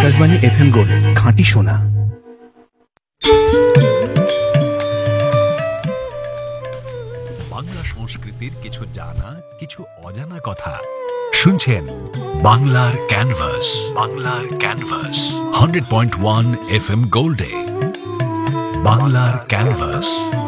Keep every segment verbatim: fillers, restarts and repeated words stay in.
Akashvani F M gold, খাঁটি সোনা। বাংলা সংস্কৃতির কিছু জানা, কিছু অজানা কথা শুনছেন বাংলার ক্যানভাস। বাংলার canvas hundred point one F M গোল্ডে। বাংলার ক্যানভাস।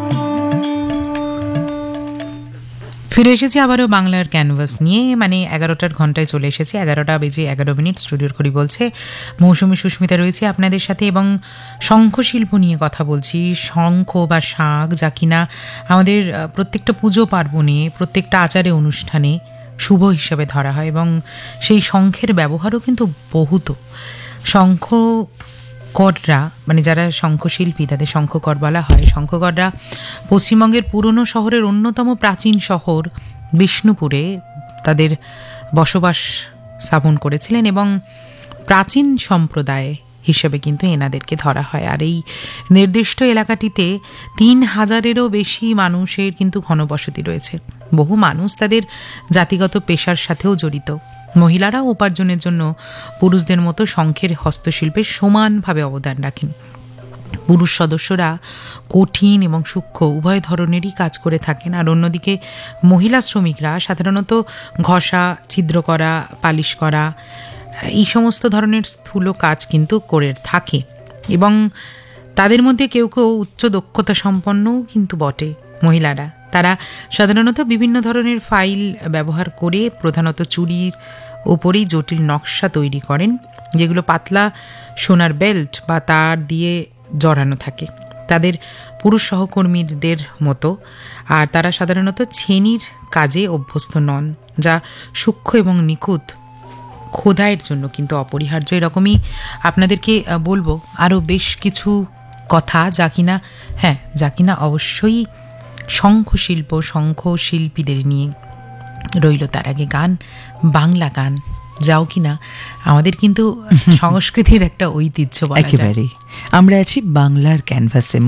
ফিরে এসেছি আবারও বাংলার ক্যানভাস নিয়ে, মানে এগারোটার ঘন্টায় চলে এসেছি। এগারোটা বেজে এগারো মিনিট স্টুডিওর ঘড়ি বলছে। মৌসুমী সুস্মিতা রয়েছে আপনাদের সাথে এবং শঙ্খশিল্প নিয়ে কথা বলছি। শঙ্খ বা শাঁখ, যা কিনা আমাদের প্রত্যেকটা পুজো পার্বণে, প্রত্যেকটা আচারে অনুষ্ঠানে শুভ হিসেবে ধরা হয় এবং সেই শঙ্খের ব্যবহারও কিন্তু বহুত। শঙ্খ কররা, মানে যারা শঙ্খশিল্পী তাদের শঙ্খকর বলা হয়। শঙ্খকররা পশ্চিমবঙ্গের পুরনো শহরের অন্যতম প্রাচীন শহর বিষ্ণুপুরে তাদের বসবাস স্থাপন করেছিলেন এবং প্রাচীন সম্প্রদায় হিসেবে কিন্তু এনাদেরকে ধরা হয়। আর এই নির্দিষ্ট এলাকাটিতে তিন হাজারেরও বেশি মানুষের কিন্তু ঘনবসতি রয়েছে। বহু মানুষ তাদের জাতিগত পেশার সাথেও জড়িত। মহিলারাও উপার্জনের জন্য পুরুষদের মতো শঙ্খের হস্তশিল্পে সমানভাবে অবদান রাখেন। পুরুষ সদস্যরা কঠিন এবং সূক্ষ্ম উভয় ধরনেরই কাজ করে থাকেন, আর অন্যদিকে মহিলা শ্রমিকরা সাধারণত ঘষা, ছিদ্র করা, পালিশ করা, এই সমস্ত ধরনের স্থূল কাজ কিন্তু করে থাকে এবং তাদের মধ্যে কেউ কেউ উচ্চ দক্ষতা সম্পন্নও কিন্তু বটে মহিলারা। তারা সাধারণত বিভিন্ন ধরনের ফাইল ব্যবহার করে প্রধানত চুড়ির ওপরেই জটিল নকশা তৈরি করেন, যেগুলো পাতলা সোনার বেল্ট বা তার দিয়ে জড়ানো থাকে তাদের পুরুষ সহকর্মীদের মতো। আর তারা সাধারণত ছেনির কাজে অভ্যস্ত নন, যা সূক্ষ্ম এবং নিখুঁত খোদাইয়ের জন্য কিন্তু অপরিহার্য। এরকমই আপনাদেরকে বলবো আরও বেশ কিছু কথা, যা কিনা হ্যাঁ যা কিনা অবশ্যই শঙ্খশিল্প, শঙ্খশিল্পীদের নিয়ে। রইল তার আগে গান, বাংলা গান, যাও কিনা আমাদের কিন্তু সংস্কৃতির একটা ঐতিহ্য বলা যায়। একেবারেই আমরা আছি বাংলার ক্যানভাসে।